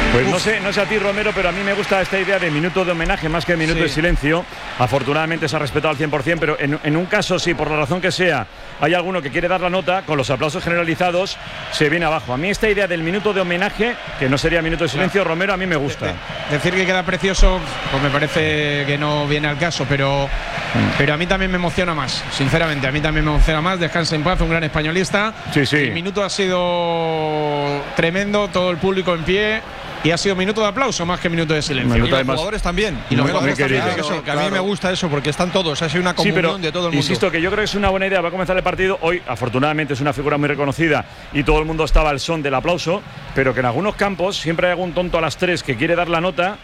Pues no sé a ti, Romero, pero a mí me gusta esta idea de minuto de homenaje más que minuto de silencio. Afortunadamente se ha respetado al 100%, pero en un caso, si por la razón que sea hay alguno que quiere dar la nota, con los aplausos generalizados se viene abajo. A mí esta idea del minuto de homenaje, que no sería minuto de silencio, Romero, a mí me gusta. Decir que queda precioso, pues me parece que no viene al caso, pero a mí también me emociona más, sinceramente. A mí también me emociona más. Descansa en paz, un gran españolista. Sí, sí. El minuto ha sido tremendo, todo el público en pie. Y ha sido minuto de aplauso más que minuto de silencio. Y los jugadores también. Y los jugadores también. Que a mí me gusta eso, porque están todos. Ha sido una comunión de todo el mundo. Insisto que yo creo que es una buena idea. Va a comenzar el partido. Hoy, afortunadamente, es una figura muy reconocida y todo el mundo estaba al son del aplauso. Pero que en algunos campos siempre hay algún tonto a las 3 que quiere dar la nota.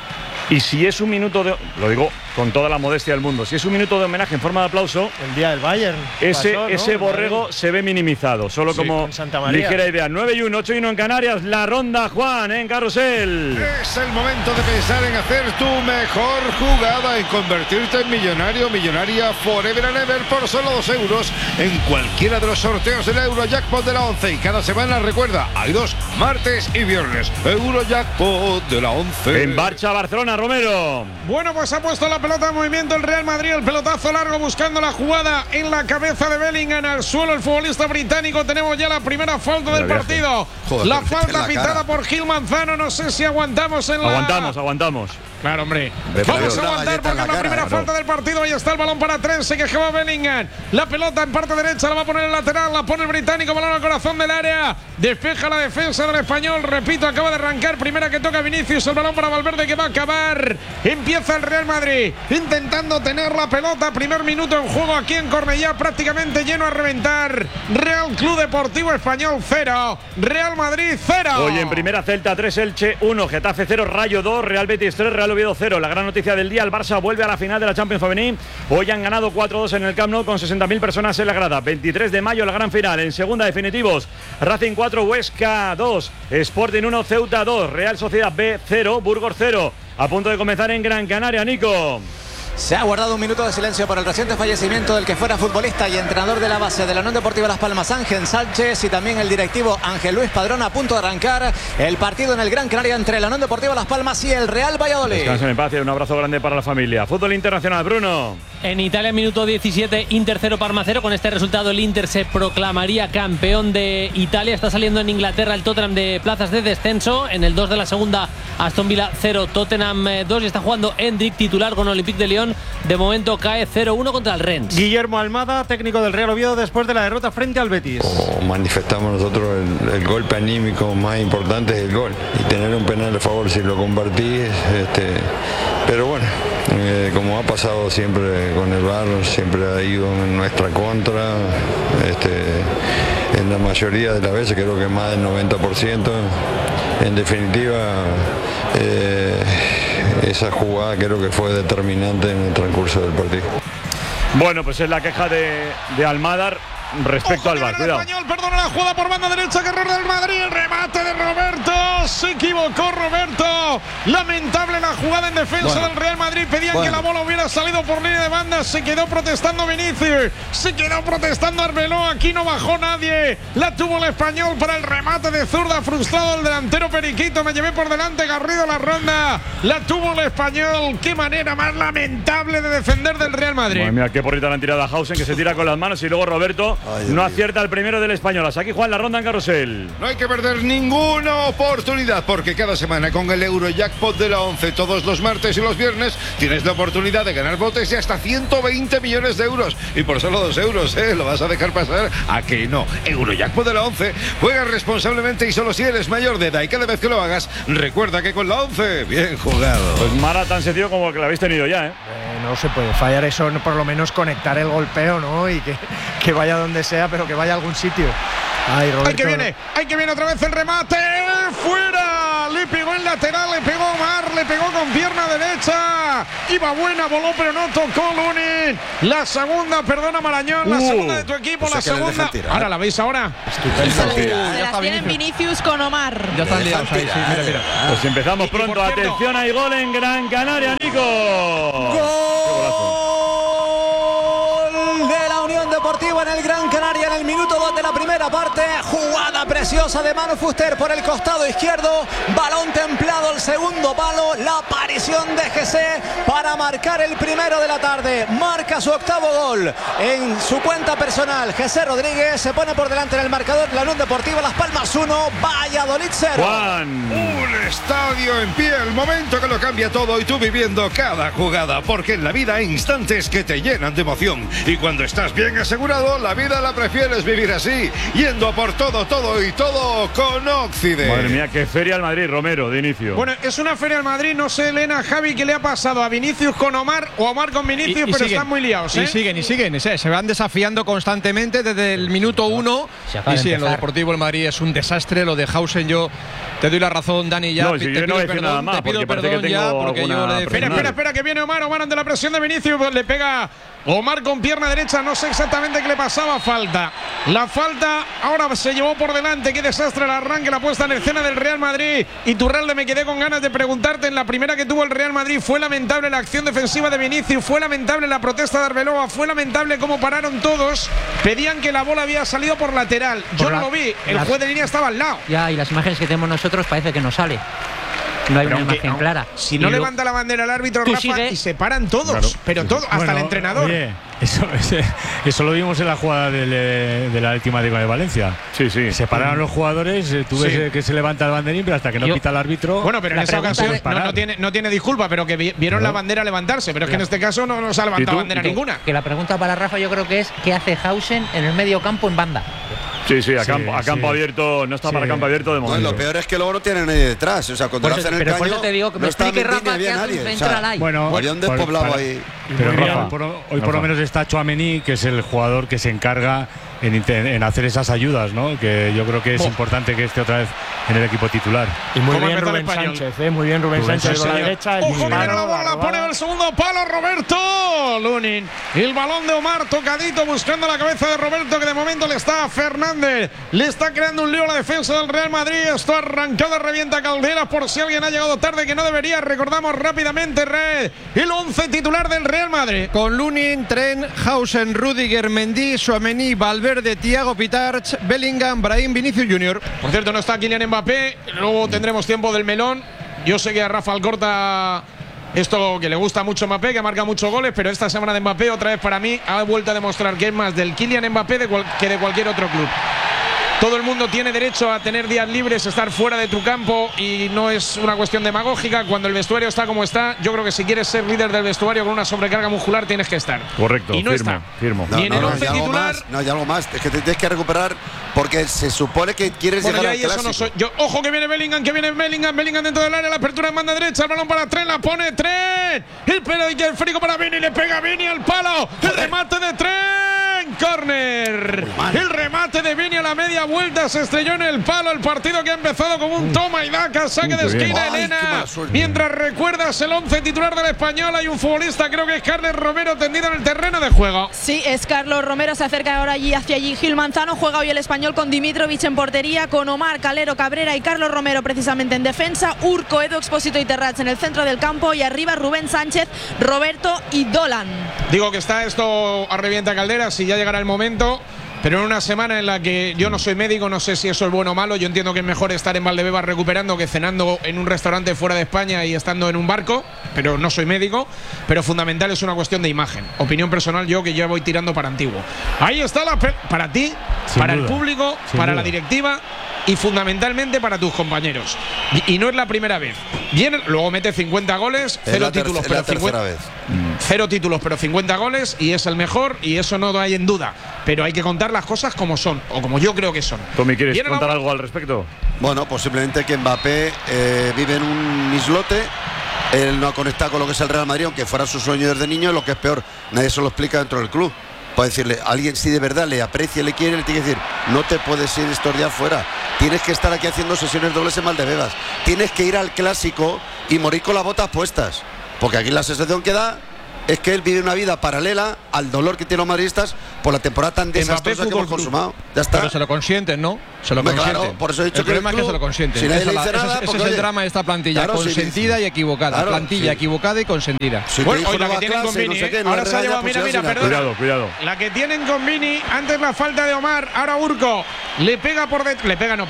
Y si es un minuto de… Lo digo con toda la modestia del mundo. Si es un minuto de homenaje en forma de aplauso… El día del Bayern. Ese borrego se ve minimizado. Solo como ligera idea. 9-1, 8-1 en Canarias. La ronda, Juan, en Carrusel. Es el momento de pensar en hacer tu mejor jugada, en convertirte en millonario, millonaria forever and ever por solo 2 euros en cualquiera de los sorteos del Eurojackpot de la 11. Y cada semana, recuerda, hay 2, martes y viernes. Eurojackpot de la 11. En marcha Barcelona, Romero. Bueno, pues ha puesto la pelota en movimiento el Real Madrid, el pelotazo largo buscando la jugada en la cabeza de Bellingham, al suelo el futbolista británico. Tenemos ya la primera falta del partido. Joder, la falta pitada por Gil Manzano. No sé si aguantamos en la… Aguantamos. Claro, hombre. Vamos a aguantar porque es la primera falta del partido. Ahí está el balón para 3. Se quejaba Bellingham. La pelota en parte derecha la va a poner el lateral. La pone el británico. Balón al corazón del área. Despeja la defensa del español. Repito, acaba de arrancar. Primera que toca Vinicius. El balón para Valverde que va a acabar. Empieza el Real Madrid intentando tener la pelota. Primer minuto en juego aquí en Cornellá. Prácticamente lleno a reventar. Real Club Deportivo Español 0. Real Madrid 0. Hoy en primera, Celta 3, Elche 1, Getafe 0, Rayo 2, Real Betis 3, Real Oviedo 0. La gran noticia del día, el Barça vuelve a la final de la Champions Femenina. Hoy han ganado 4-2 en el Camp Nou con 60.000 personas en la grada. 23 de mayo la gran final. En segunda, definitivos, Racing 4, Huesca 2, Sporting 1, Ceuta 2, Real Sociedad B 0, Burgos 0. A punto de comenzar en Gran Canaria, Nico. Se ha guardado un minuto de silencio por el reciente fallecimiento del que fuera futbolista y entrenador de la base de la Unión Deportiva Las Palmas, Ángel Sánchez, y también el directivo Ángel Luis Padrón. A punto de arrancar el partido en el Gran Canaria entre la Unión Deportiva Las Palmas y el Real Valladolid. Descansen en paz y un abrazo grande para la familia. Fútbol internacional, Bruno. En Italia, minuto 17, Inter 0, Parma 0. Con este resultado el Inter se proclamaría campeón de Italia. Está saliendo en Inglaterra el Tottenham de plazas de descenso. En el 2 de la segunda, Aston Villa 0, Tottenham 2. Y está jugando Endrick, titular con Olympique de Lyon. De momento cae 0-1 contra el Rennes. Guillermo Almada, técnico del Real Oviedo, después de la derrota frente al Betis. Manifestamos nosotros el golpe anímico más importante es el gol. Y tener un penal a favor si lo convertís. Pero bueno, como ha pasado siempre con el VAR, siempre ha ido en nuestra contra. En la mayoría de las veces, creo que más del 90%. En definitiva, esa jugada creo que fue determinante en el transcurso del partido. Bueno, pues es la queja de Almada respecto al VAR. Cuidado. Español, perdona la jugada por banda derecha, guerrero del Madrid, el remate de Roberto. Se equivocó Roberto. Lamentable la jugada en defensa del Real Madrid. Pedían que la bola hubiera salido por línea de banda. Se quedó protestando Vinicius. Se quedó protestando Arbeloa. Aquí no bajó nadie. La tuvo el español para el remate de zurda. Frustrado el delantero Periquito. Me llevé por delante Garrido la ronda. La tuvo el español. Qué manera más lamentable de defender del Real Madrid. Mira qué porrita le han tirado a Hausen, que se tira con las manos, y luego Roberto no acierta el primero del español. Hasta aquí Juan, la ronda en Carrusel. No hay que perder ninguna oportunidad, porque cada semana con el Eurojackpot de la 11, todos los martes y los viernes, tienes la oportunidad de ganar botes de hasta 120 millones de euros. Y por solo 2 euros, ¿lo vas a dejar pasar? ¿A que no? Eurojackpot de la 11. Juega responsablemente y solo si eres mayor de edad. Y cada vez que lo hagas, recuerda que con la 11, bien jugado. Pues Mara, tan sencillo como que lo habéis tenido ya, ¿eh? No se puede fallar eso, por lo menos conectar el golpeo, ¿no? Y que vaya donde sea, pero que vaya a algún sitio. Ay, Roberto. Ahí que viene otra vez el remate. ¡Fuera! Le pegó en lateral, le pegó Omar, le pegó con pierna derecha. Iba buena, voló, pero no tocó Lunin. La segunda, perdona Marañón, la segunda de tu equipo, la segunda. Ahora, ¿la veis ahora? Se las tienen Vinicius con Omar. Ya están liados ahí, sí, mira. Pues empezamos pronto. Atención, hay gol en Gran Canaria, Nico. Gol de la Unión Deportiva en el Gran Canaria en el minuto 2 de la primera parte. Jugada preciosa de Manu Fuster por el costado izquierdo. Balón templado al segundo palo. La aparición de Jesse para marcar el primero de la tarde. Marca su octavo gol en su cuenta personal. Jesse Rodríguez se pone por delante en el marcador. La Unión Deportiva Las Palmas 1, Valladolid 0. Juan. Un estadio en pie, el momento que lo cambia todo y tú viviendo cada jugada, porque en la vida hay instantes que te llenan de emoción y cuando estás bien asegurado, la vida la prefieres vivir así, yendo a por todo y todo con Occident. Madre mía, qué feria al Madrid, Romero, de inicio. Bueno, es una feria al Madrid, no sé, Elena, Javi, qué le ha pasado a Vinicius con Omar o a Omar con Vinicius, pero siguen, están muy liados, ¿eh? Y siguen, se van desafiando constantemente desde el minuto 1. Y sí, en lo deportivo el Madrid es un desastre, lo de Hausen yo te doy la razón, Dani, ya. No, si yo no voy a decir nada más, porque parece que tengo Espera, que viene Omar ante la presión de Vinicius, pues le pega Omar con pierna derecha, no sé exactamente qué le pasaba, falta. La falta ahora se llevó por delante, qué desastre el arranque, la puesta en escena del Real Madrid. Y Turralde, me quedé con ganas de preguntarte, en la primera que tuvo el Real Madrid, fue lamentable la acción defensiva de Vinicius, fue lamentable la protesta de Arbeloa, fue lamentable cómo pararon todos, pedían que la bola había salido por lateral, yo no lo vi, el juez de línea estaba al lado. Ya, y las imágenes que tenemos nosotros parece que no sale. No hay una imagen clara. Si no levanta la bandera el árbitro, Rafa, y se paran todos, claro, pero todos, hasta el entrenador. Oye, eso lo vimos en la jugada de la última de Valencia. Sí. Se pararon los jugadores, tú ves que se levanta el banderín, pero hasta que no pita el árbitro. Bueno, pero en esa ocasión no tiene disculpa, pero que vieron la bandera levantarse, pero es que en este caso no se ha levantado bandera ninguna. Que la pregunta para Rafa yo creo que es ¿qué hace Hausen en el medio campo en banda? Sí, a campo abierto, no está para campo abierto de momento. Lo peor es que luego no tiene nadie detrás, o sea, cuando lo hacen el caño, por eso te digo que me explique Rafa que hace un centro al aire. Bueno, había un despoblado ahí. Pero hoy por lo menos está Tchouaméni, que es el jugador que se encarga en hacer esas ayudas, ¿no? Que yo creo que es importante que esté otra vez en el equipo titular. Y muy bien Rubén Sánchez, muy bien Rubén Sánchez con la derecha. Ojo, mira la bola, pone el segundo palo Roberto Lunin. El balón de Omar tocadito buscando la cabeza de Roberto, que de momento le está a Fernández. Le está creando un lío a la defensa del Real Madrid. Esto arrancado, revienta Calderas por si alguien ha llegado tarde, que no debería. Recordamos rápidamente, Red, el 11 titular del Real Madrid. Con Lunin, Trent, Hausen, Rüdiger, Mendy, Tchouaméni, Valverde, Thiago, Pitarch, Bellingham, Brahim, Vinicius Junior. Por cierto, no está Kylian Mbappé. Luego tendremos tiempo del melón. Yo sé que a Rafa Alcorta esto que le gusta mucho Mbappé, que marca muchos goles, pero esta semana de Mbappé otra vez para mí ha vuelto a demostrar que es más del Kylian Mbappé que de cualquier otro club. Todo el mundo tiene derecho a tener días libres, estar fuera de tu campo, y no es una cuestión demagógica. Cuando el vestuario está como está, yo creo que si quieres ser líder del vestuario con una sobrecarga muscular tienes que estar. Correcto, y no firmo. Ni en el 11 titular. Hay algo más, es que te tienes que recuperar porque se supone que quieres llegar al clásico. Ojo que viene Bellingham, Bellingham dentro del área, la apertura en banda derecha, el balón para Trent, la pone Trent, el pelo y el frigo para Vini, le pega Vini al palo, el remate de Trent, córner, el remate de Vini a la media vuelta, se estrelló en el palo, el partido que ha empezado como un toma y daca, saque de esquina, Elena, mientras recuerdas el 11 titular del Español, hay un futbolista, creo que es Carles Romero, tendido en el terreno de juego. Sí, es Carlos Romero, se acerca ahora hacia allí Gil Manzano, juega hoy el Español con Dimitrovic en portería, con Omar, Calero, Cabrera y Carlos Romero precisamente en defensa, Urco, Edu Expósito y Terrats en el centro del campo, y arriba Rubén Sánchez, Roberto y Dolan. Digo que está esto a revienta Calderas, si ya llegará el momento, pero en una semana en la que yo no soy médico, no sé si eso es bueno o malo. Yo entiendo que es mejor estar en Valdebebas recuperando que cenando en un restaurante fuera de España y estando en un barco, pero no soy médico. Pero fundamental es una cuestión de imagen. Opinión personal, yo que ya voy tirando para antiguo. Ahí está para ti, para el público, para la directiva y fundamentalmente para tus compañeros. Y no es la primera vez. Bien, luego mete 50 goles, cero títulos, pero 50 goles y es el mejor, y eso no hay en duda. Pero hay que contar las cosas como son, o como yo creo que son. Tommy, ¿quieres contar algo al respecto? Bueno, pues simplemente que Mbappé vive en un islote. Él no ha conectado con lo que es el Real Madrid, aunque fuera su sueño desde niño. Lo que es peor, nadie se lo explica dentro del club. Puede decirle, alguien si de verdad le aprecia, le quiere, le tiene que decir, no te puedes ir estos días fuera. Tienes que estar aquí haciendo sesiones dobles en Valdebebas. Tienes que ir al clásico y morir con las botas puestas. Porque aquí la sensación que da es que él vive una vida paralela al dolor que tienen los madridistas por la temporada tan desastrosa que hemos consumado. Ya está. Pero se lo consienten, ¿no? Se lo consienten. Claro, por eso he dicho el problema es que se lo consienten. Si nadie le dice nada, ese es el drama de esta plantilla, claro, consentida y equivocada. Claro, plantilla equivocada y consentida. Bueno, hoy la que tienen con Vini, ahora se ha llevado, mira, perdón. Cuidado. La que tienen con Vini, antes la falta de Omar, ahora Urco le pega por detrás,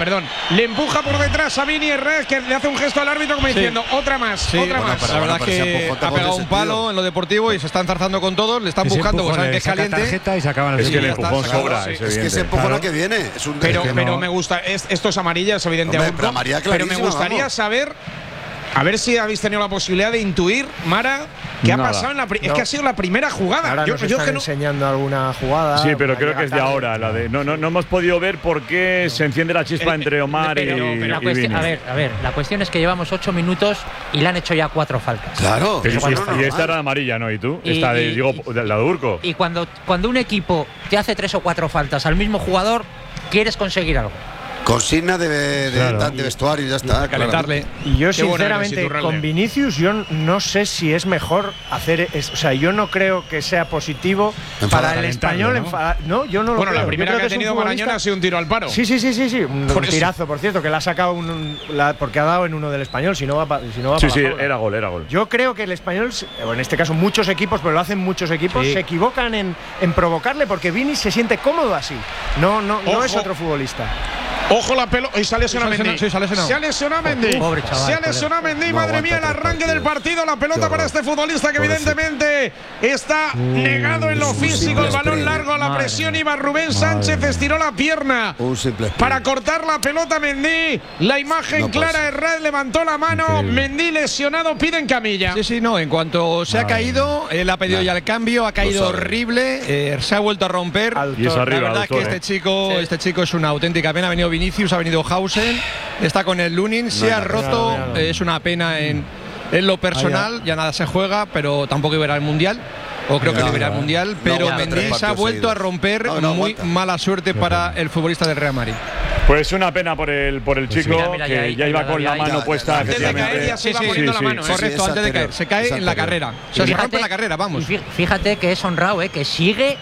le empuja por detrás a Vini Herrera, que le hace un gesto al árbitro como diciendo otra más. La verdad es que ha pegado un palo en lo deportivo y se está enzarzando con todos, le están buscando, saben que es caliente. Y se acaban es que el empujón sobra. Es que ese empujón la que viene. Pero me gusta, esto es amarilla, es evidente. Pero me gustaría saber, a ver si habéis tenido la posibilidad de intuir, Mara, qué ha pasado en la es que ha sido la primera jugada. Ahora yo están enseñando alguna jugada. Sí, pero creo que es de ahora. No hemos podido ver por qué se enciende la chispa entre Omar y Vini. A ver, la cuestión es que llevamos 8 minutos y le han hecho ya 4 faltas. Claro. Y esta era amarilla, ¿no? ¿Y tú? Esta la de Urco. Y cuando un equipo te hace 3 o 4 faltas al mismo jugador, quieres conseguir algo. Consigna de vestuario y ya está. Calentarle. Y yo sinceramente con Vinicius yo no sé si es mejor hacer, o sea, yo no creo que sea positivo para el español. No, yo no lo creo. Bueno, la primera que ha tenido Marañón ha sido un tiro al paro. Sí. Un tirazo, por cierto, que la ha sacado porque ha dado en uno del español, si no va para era gol. Yo creo que el español, en este caso muchos equipos, pero lo hacen muchos equipos, se equivocan en provocarle porque Vini se siente cómodo así. No es otro futbolista. Ojo la pelota. Y se ha lesionado Mendy. Se ha lesionado Mendy. Se ha lesionado Mendy. Madre mía, el arranque del partido. La pelota para este futbolista que evidentemente está negado en lo físico. El balón largo a la presión. Iba Rubén Sánchez. Estiró la pierna para cortar la pelota. Mendy. La imagen clara. Herrera levantó la mano. Mendy lesionado. Piden camilla. Sí, no. En cuanto se ha caído, él ha pedido ya el cambio. Ha caído horrible. Se ha vuelto a romper. Y es arriba, la verdad que este chico es una auténtica pena. Ha venido Vinicius, ha venido Hausen, está con el Lunin, se ha roto, es una pena en lo personal, ya nada se juega, pero tampoco iba al Mundial, o creo que debería al Mundial, pero Mendy se ha vuelto a romper, muy mala suerte para el futbolista del Real Madrid. Pues una pena por el chico, que ya iba con la mano puesta. Antes de caer ya se iba poniendo la mano. Correcto, antes de caer. Se cae en la carrera. O sea, se rompe la carrera, vamos. Fíjate que es honrado, que sigue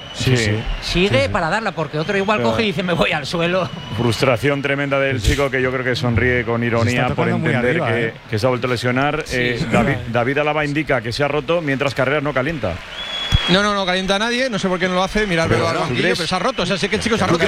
para darla, porque otro igual coge y dice me voy al suelo. Frustración tremenda del chico, que yo creo que sonríe con ironía por entender que se ha vuelto a lesionar. David Alaba indica que se ha roto, mientras Carreras no calienta. No calienta a nadie, no sé por qué no lo hace, mirarlo al banquillo, pero se ha roto, o sea, sé que el chico se ha roto.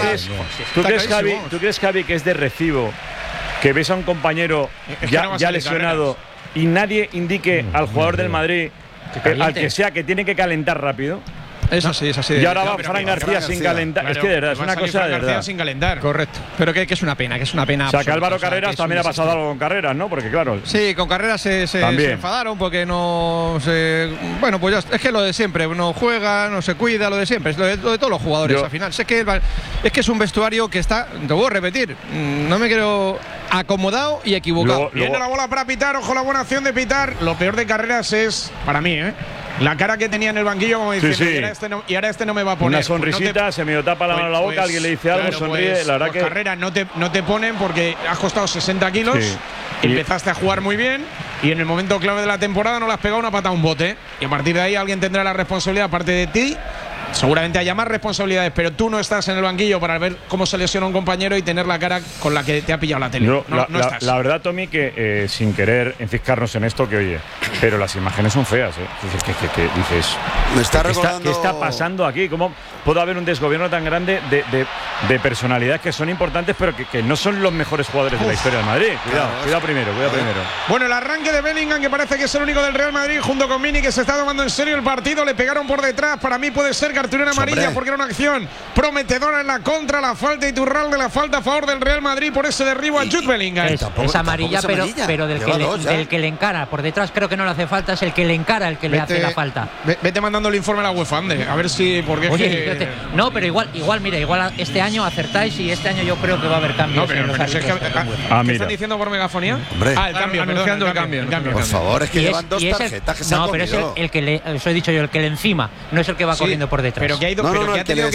¿Tú crees, Javi, que es de recibo que ves a un compañero ya lesionado y nadie indique al jugador del Madrid, al que sea, que tiene que calentar rápido? Eso sí, es así. Y ahora va Fran García sin calentar. Es que de verdad, es una cosa de verdad. Sin calentar. Correcto. Pero que es una pena, O sea, que Álvaro Carreras también ha pasado algo con Carreras, ¿no? Porque claro. Sí, con Carreras se enfadaron porque no se. Bueno, pues ya es que lo de siempre. No juega, no se cuida, lo de siempre. Es lo de todos los jugadores al final. Sé que es que es un vestuario que está. Te voy a repetir. No me quiero. Acomodado y equivocado. Viene la bola para pitar. Ojo, la buena acción de pitar. Lo peor de Carreras es, para mí, la cara que tenía en el banquillo, como diciendo, y ahora este no me va a poner. Una sonrisita, se me tapa la mano en la boca, alguien le dice algo, sonríe. La verdad que Carreras no te ponen porque has costado 60 kilos, empezaste a jugar muy bien y en el momento clave de la temporada no le has pegado una pata a un bote. Y a partir de ahí alguien tendrá la responsabilidad, aparte de ti. Seguramente haya más responsabilidades, pero tú no estás en el banquillo para ver cómo se lesiona un compañero y tener la cara con la que te ha pillado la tele. No estás. La verdad, Tommy, que sin querer enciscarnos en esto, que oye, pero las imágenes son feas, que dices, me está recordando... ¿qué está pasando aquí? ¿Cómo puede haber un desgobierno tan grande de personalidades que son importantes, pero que no son los mejores jugadores de la historia del Madrid? Cuidado primero. Bueno, el arranque de Bellingham, que parece que es el único del Real Madrid, junto con Vini, que se está tomando en serio el partido. Le pegaron por detrás. Para mí puede ser cartulina amarilla porque era una acción prometedora en la contra. La falta de Iturralde, la falta a favor del Real Madrid por ese derribo a Jude Bellingham. Es amarilla, pero del que le encara por detrás, creo que no le hace falta, es el que le encara el que le hace la falta. Vete mandando el informe a la UEFA, a ver si. Porque oye, no, pero igual, mira, igual este año acertáis y este año yo creo que va a haber cambios. No, pero ¿qué están diciendo por megafonía? Hombre, el cambio, anunciando el cambio. Por favor, es que llevan dos tarjetas que se han comido. No, pero es el que le. Eso he dicho yo, el que le encima, no es el que va corriendo por detrás. detrás. Pero que ha tenido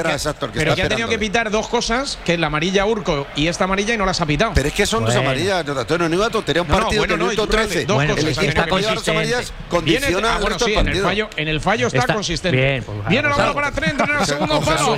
que pitar dos cosas, que es la amarilla a Urco y esta amarilla, y no las ha pitado. Pero es que son dos amarillas, Antonio, no iba a tontería. Un partido que minuto 13. Está consistente. Condiciona el resto del partido. En el fallo está consistente. Bien, viene la bola para Trent en el segundo palo.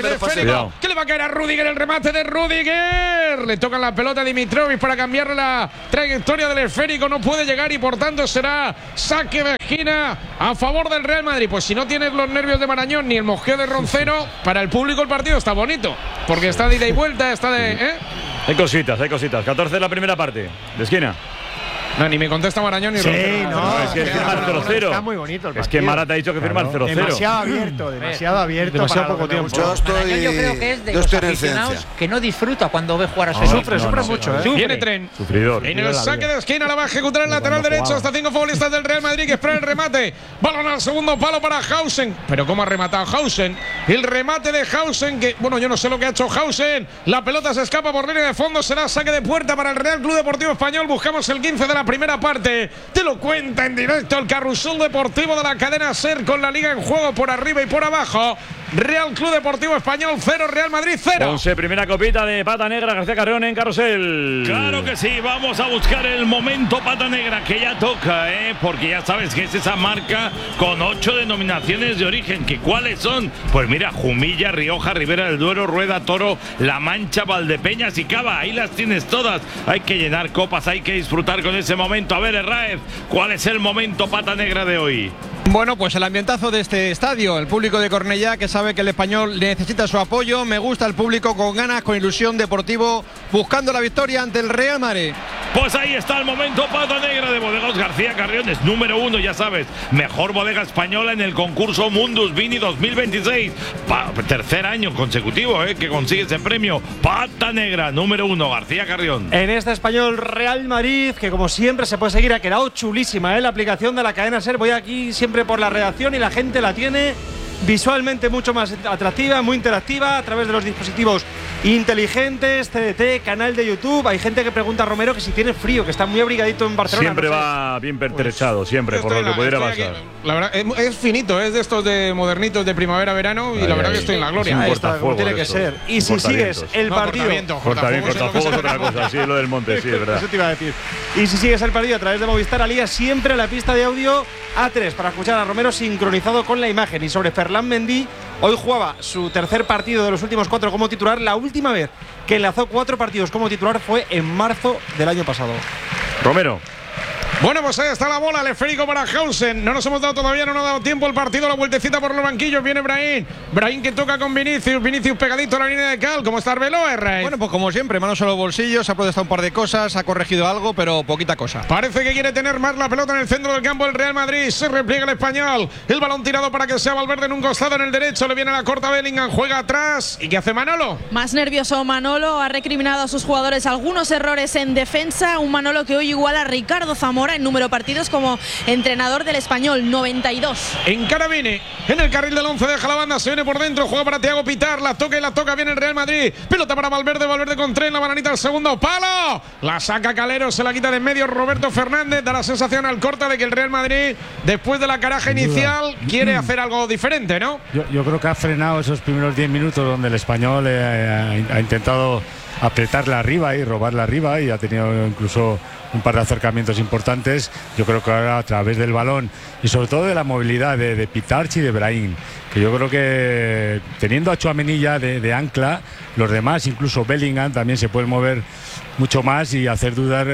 ¿Qué le va a caer a Rüdiger? El remate de Rüdiger. Le tocan la pelota a Dimitrovic para cambiar la trayectoria del esférico. No puede llegar y por tanto será saque de esquina a favor del Real Madrid. Pues si no tienes los nervios de Marañón ni el mosqueo de Roncero, para el público el partido está bonito. Porque está de ida y vuelta, está de. Hay cositas. 14 de la primera parte. De esquina. No, ni me contesta Marañón ni Roncero. No, es que firma el 0-0. Está muy bonito el partido. Es que Mara te ha dicho que firma el 0-0. Demasiado abierto. Demasiado poco tiempo. Yo creo que es de los aficionados que no disfruta cuando ve jugar a su equipo. Sufre mucho, Viene Trent. Sufridor. En el saque de esquina la va a ejecutar el lateral derecho. Hasta 5 futbolistas del Real Madrid que esperan el remate. Balón al segundo palo para Hausen. Pero ¿cómo ha rematado Hausen? El remate de Hausen, que bueno, yo no sé lo que ha hecho Hausen. La pelota se escapa por línea de fondo. Será saque de puerta para el Real Club Deportivo Español. Buscamos el 15 de la primera parte. Te lo cuenta en directo el carrusel deportivo de la cadena SER, con la liga en juego por arriba y por abajo. Real Club Deportivo Español 0, Real Madrid 0. Ponce, primera copita de pata negra, García Carrión en carrusel. Claro que sí, vamos a buscar el momento pata negra, que ya toca, porque ya sabes que es esa marca con 8 denominaciones de origen. ¿Que cuáles son? Pues mira, Jumilla, Rioja, Ribera del Duero, Rueda, Toro, La Mancha, Valdepeñas y Cava. Ahí las tienes todas. Hay que llenar copas, hay que disfrutar con ese momento. A ver, Herráez, ¿cuál es el momento pata negra de hoy? Bueno, pues el ambientazo de este estadio, el público de Cornellá, que sabe que el Español necesita su apoyo. Me gusta el público con ganas, con ilusión, deportivo, buscando la victoria ante el Real Madrid. Pues ahí está el momento pata negra de Bodegas García Carrión. Es número 1, ya sabes, mejor bodega española en el concurso Mundus Vini 2026. Tercer año consecutivo que consigue ese premio. Pata negra, número 1, García Carrión. En este Español Real Madrid, que como siempre se puede seguir, ha quedado chulísima la aplicación de la cadena SER. Voy aquí siempre por la redacción y la gente la tiene visualmente mucho más atractiva, muy interactiva, a través de los dispositivos inteligentes, TDT, canal de YouTube. Hay gente que pregunta a Romero que si tiene frío, que está muy abrigadito en Barcelona. Siempre va bien pertrechado, siempre, por lo que pudiera pasar. La verdad, es finito, es de estos de modernitos de primavera-verano, y la verdad que estoy en la gloria. Ahí está, como tiene que ser. Y si sigues el partido… Cortafuegos es otra cosa, sí, es lo del monte, sí, es verdad. Eso te iba a decir. Y si sigues el partido a través de Movistar, alía siempre la pista de audio A3 para escuchar a Romero sincronizado con la imagen. Y sobre Ferland Mendy, hoy jugaba su tercer partido de los últimos 4 como titular. La última vez que enlazó 4 partidos como titular fue en marzo del año pasado. Romero. Bueno, pues ahí está la bola, el esférico para Hausen. No nos hemos dado todavía, no nos ha dado tiempo el partido, la vueltecita por los banquillos. Viene Brahim que toca con Vinicius pegadito a la línea de cal. ¿Cómo está Arbeloa, Herrera? Bueno, pues como siempre, manos a los bolsillos, ha protestado un par de cosas, ha corregido algo, pero poquita cosa. Parece que quiere tener más la pelota en el centro del campo el Real Madrid. Se repliega el Español. El balón tirado para que sea Valverde en un costado, en el derecho. Le viene la corta Bellingham, juega atrás. ¿Y qué hace Manolo? Más nervioso Manolo, ha recriminado a sus jugadores algunos errores en defensa. Un Manolo que hoy iguala a Ricardo Zamora en número de partidos como entrenador del Español, 92. En Carabine, en el carril del 11, deja la banda, se viene por dentro, juega para Thiago Pitar, la toca, viene el Real Madrid, pelota para Valverde con Trent, la bananita al segundo palo, la saca Calero, se la quita de en medio Roberto Fernández, da la sensación al corte de que el Real Madrid, después de la caraja inicial, quiere hacer algo diferente, ¿no? Yo creo que ha frenado esos primeros 10 minutos donde el Español ha intentado apretarla arriba y robarla arriba, y ha tenido incluso un par de acercamientos importantes. Yo creo que ahora, a través del balón y sobre todo de la movilidad de Pitarch y de Brahim, que yo creo que teniendo a Tchouaméni ya de ancla, los demás, incluso Bellingham, también se pueden mover mucho más y hacer dudar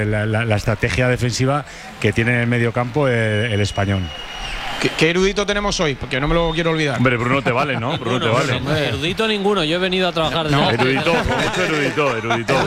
la estrategia defensiva que tiene en el medio campo el Español. ¿Qué erudito tenemos hoy? Porque no me lo quiero olvidar. Hombre, Bruno te vale, ¿no? Bruno te vale. Hombre, erudito ninguno, yo he venido a trabajar. No, erudito, mucho erudito.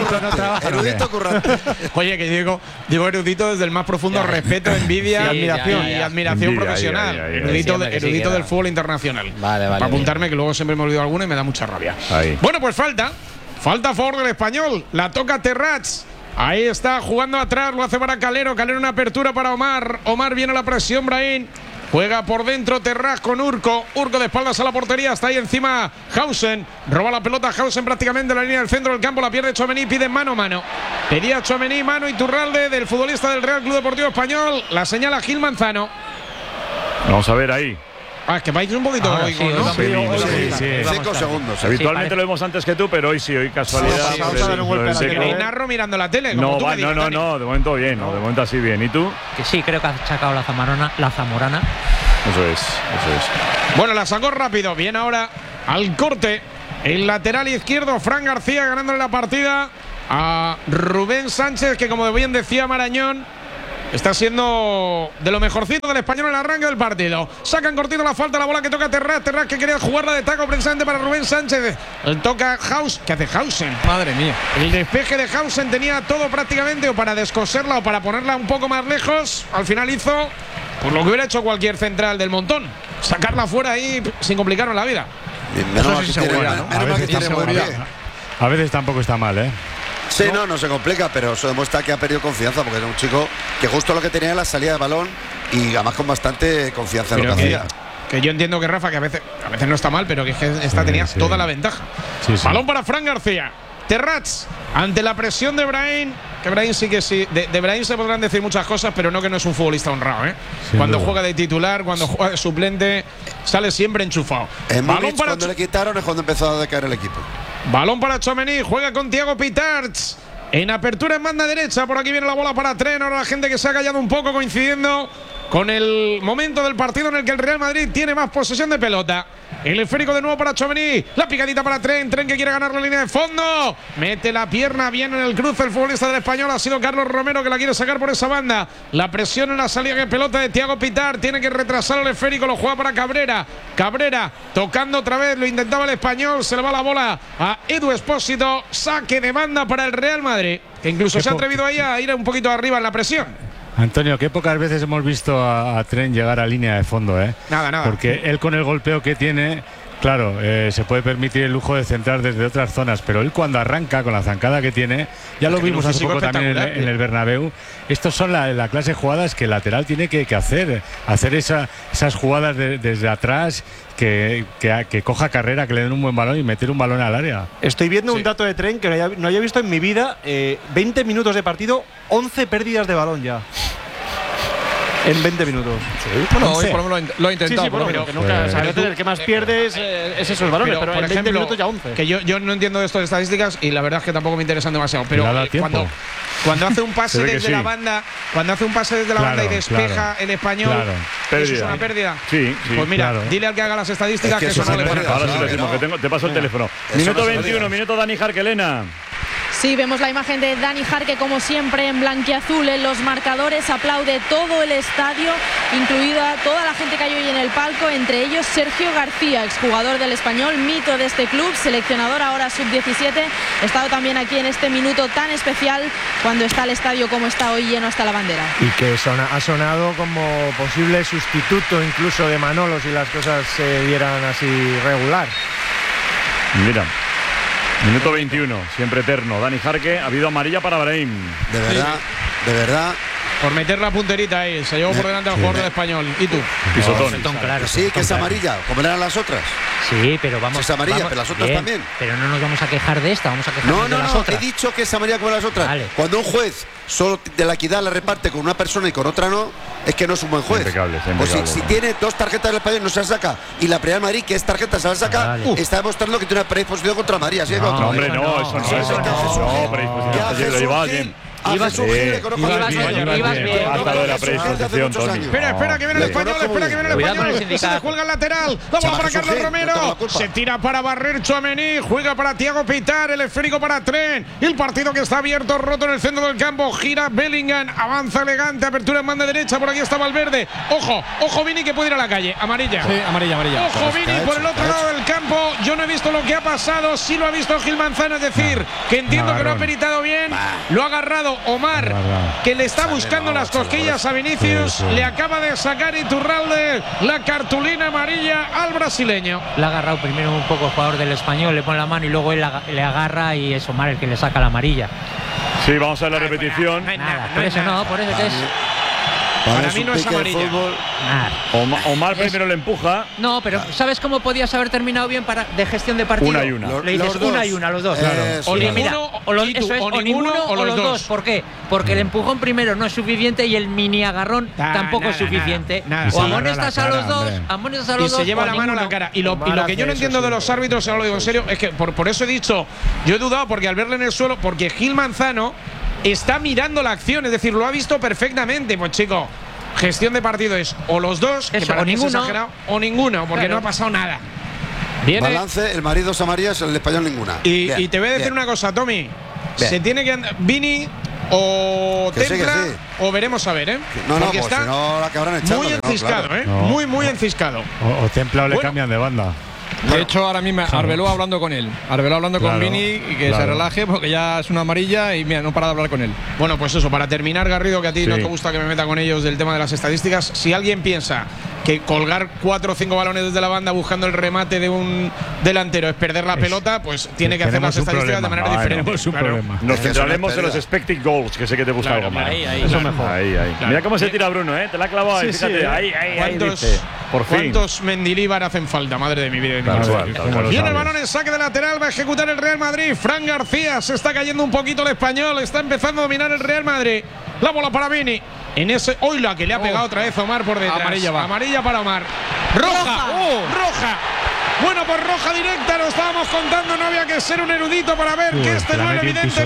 Erudito currante. Oye, que digo erudito desde el más profundo respeto, envidia, admiración y admiración profesional. Erudito del fútbol internacional. Vale. Para apuntarme, que luego siempre me olvido alguno y me da mucha rabia. Ahí. Bueno, pues falta a favor del Español. La toca Terrats. Ahí está, jugando atrás, lo hace para Calero una apertura para Omar viene a la presión, Brahim, juega por dentro Terraz con Urco de espaldas a la portería, está ahí encima Hausen, roba la pelota Hausen prácticamente en la línea del centro del campo, la pierde Tchouaméni, pide mano a mano, pedía Tchouaméni, mano Iturralde del futbolista del Real Club Deportivo Español, la señala Gil Manzano. Vamos a ver ahí. Es que vais un poquito ¿no? Sí. 5 segundos. Habitualmente lo vemos antes que tú, pero hoy sí, hoy casualidad. ¿Queréis narro mirando la tele? No, de momento bien, de momento así bien. ¿Y tú? Que sí, creo que ha sacado la Zamorana. Eso es. Bueno, la sacó rápido. Bien ahora al corte. El lateral izquierdo, Fran García, ganándole la partida a Rubén Sánchez, que como bien decía Marañón, está siendo de lo mejorcito del Español en el arranque del partido. Sacan cortito la falta, la bola que toca Terraz que quería jugarla de taco precisamente para Rubén Sánchez. El toca Haus. ¿Qué hace Hausen? Madre mía. El despeje de Hausen tenía todo prácticamente, o para descoserla o para ponerla un poco más lejos. Al final hizo por lo que hubiera hecho cualquier central del montón. Sacarla fuera ahí sin complicarnos la vida. A veces tampoco está mal, ¿eh? Sí, no se complica, pero eso demuestra que ha perdido confianza, porque es un chico que justo lo que tenía era la salida de balón y además con bastante confianza en lo que hacía. Que yo entiendo que Rafa, que a veces no está mal, pero que esta tenía toda la ventaja. Balón para Fran García. Terraz, ante la presión de Brahim, que Brahim sí que sí. De Brahim se podrán decir muchas cosas, pero no que no es un futbolista honrado, ¿eh? Cuando juega de titular, cuando juega de suplente, sale siempre enchufado. Balón para cuando le quitaron es cuando empezó a decaer el equipo. Balón para Tchouaméni, juega con Thiago Pitarch. En apertura en banda derecha, por aquí viene la bola para Tren. Ahora la gente que se ha callado un poco, coincidiendo con el momento del partido en el que el Real Madrid tiene más posesión de pelota. El esférico de nuevo para Tchouaméni. La picadita para Tren que quiere ganar la línea de fondo. Mete la pierna bien en el cruce el futbolista del Español. Ha sido Carlos Romero que la quiere sacar por esa banda. La presión en la salida de pelota de Thiago Pitar. Tiene que retrasar el esférico. Lo juega para Cabrera. Cabrera tocando otra vez. Lo intentaba el Español. Se le va la bola a Edu Expósito. Saque de banda para el Real Madrid, que incluso se ha atrevido ahí a ir un poquito arriba en la presión. Antonio, qué pocas veces hemos visto a Tren llegar a línea de fondo, ¿eh? Nada. Porque él con el golpeo que tiene, claro, se puede permitir el lujo de centrar desde otras zonas, pero él cuando arranca con la zancada que tiene, ya lo vimos hace poco también en el Bernabéu. Estos son la clase de jugadas que el lateral tiene que hacer esas jugadas desde atrás, que coja carrera, que le den un buen balón y meter un balón al área. Estoy viendo un dato de Tren que no había visto en mi vida. 20 minutos de partido, 11 pérdidas de balón ya. En 20 minutos. Bueno, hoy por lo menos lo ha intentado. Pero nunca sabes, el que más pierdes es esos balones, pero en 20 minutos ya 11. Que yo no entiendo de esto de estadísticas y la verdad es que tampoco me interesan demasiado. Pero cuando hace un pase desde la banda, y despeja el Español, ¿eso es una pérdida? Sí. Pues mira, dile al que haga las estadísticas que eso no le pone. Ahora sí le decimos que te paso el teléfono. Minuto 21, minuto Dani Jarque-Elena. Sí, vemos la imagen de Dani Jarque como siempre en blanquiazul en los marcadores, aplaude todo el estadio, incluida toda la gente que hay hoy en el palco, entre ellos Sergio García, exjugador del Español, mito de este club, seleccionador ahora sub-17, ha estado también aquí en este minuto tan especial cuando está el estadio como está hoy, lleno hasta la bandera. Y que ha sonado como posible sustituto incluso de Manolo si las cosas se dieran así regular. Mira. Minuto 21, siempre eterno. Dani Jarque, ha habido amarilla para Brahim. De verdad. Por meter la punterita ahí, se llevó por delante al jugador del Español. ¿Y tú? Pisotón. Claro. Sí, que es amarilla, como eran las otras. Sí, pero vamos. Es amarilla, pero las otras también. Pero no nos vamos a quejar de esta, vamos a quejarnos de las otras. He dicho que es amarilla como las otras. Vale. Cuando un juez solo de la equidad la reparte con una persona y con otra no, es que no es un buen juez. Impecable. Pues si tiene dos tarjetas del Español no se la saca y la Real Madrid, que es tarjeta, se la saca, está demostrando que tiene una predisposición contra María. ¿Sí? No, hombre, no, eso no. Predisposición. Lo llevaba bien. Ibas bien. Espera, que viene el Español, se juega el lateral, la bola para Carlos Romero, se tira para barrer Tchouaméni, juega para Thiago Pitar, el esférico para Tren, el partido que está abierto, roto en el centro del campo, gira Bellingham, avanza elegante, apertura en banda derecha, por aquí está Valverde, ojo Vini que puede ir a la calle, amarilla. Sí, amarilla. Ojo Vini por el otro lado del campo, yo no he visto lo que ha pasado, sí lo ha visto Gil Manzano, es decir, que entiendo que no ha peritado bien, lo ha agarrado Omar, que le está buscando las cosquillas a Vinicius, le acaba de sacar Iturralde la cartulina amarilla al brasileño. Le ha agarrado primero un poco el jugador del Español, le pone la mano y luego él le agarra y es Omar el que le saca la amarilla. Sí, vamos a ver la repetición. Por eso que es. Para mí no es amarilla. Omar primero le empuja. No, pero ¿sabes cómo podías haber terminado bien de gestión de partido? Una y una. Le dices los dos. Claro. O ninguno o los dos. ¿Por qué? Porque el empujón primero no es suficiente y el mini agarrón tampoco es suficiente. O amonestas a los dos, y se lleva la mano a la cara. Y lo que yo no entiendo de los árbitros, ahora lo digo en serio, es que por eso he dicho, yo he dudado porque al verle en el suelo, porque Gil Manzano está mirando la acción, es decir, lo ha visto perfectamente. Pues chico, gestión de partido es o los dos, que para mí es exagerado, o ninguno, porque no ha pasado nada. Balance, el marido es amarillas, el español ninguna. Y te voy a decir una cosa, Tommy. Se tiene que andar Vini o Templa o veremos a ver, ¿eh? Porque está si no la acabarán echando, muy enciscado, muy enciscado. O Templa o le cambian de banda. De hecho, ahora mismo Arbeloa hablando con él. Arbeloa hablando con Vini y que se relaje porque ya es una amarilla y mira, no para de hablar con él. Bueno, pues eso, para terminar, Garrido, que a ti no te gusta que me meta con ellos del tema de las estadísticas. Si alguien piensa que colgar 4 o 5 balones desde la banda buscando el remate de un delantero es perder la pelota, pues tiene que hacer las estadísticas de manera diferente. Nos centraremos en los expected goals, que sé que te gusta algo más. Eso mejor. Mira cómo se tira Bruno, te la ha clavado ahí, fíjate. Ahí, por fin. ¿Cuántos Mendilibar hacen falta? Madre de mi vida. Viene el balón en saque de lateral, va a ejecutar el Real Madrid. Fran García, se está cayendo un poquito el español, está empezando a dominar el Real Madrid. La bola para Vini. En ese, hoy la que le ha pegado otra vez Omar por detrás. Amarilla para Omar. Roja. Roja. Bueno, pues roja directa, lo estábamos contando, no había que ser un erudito para ver que este duelo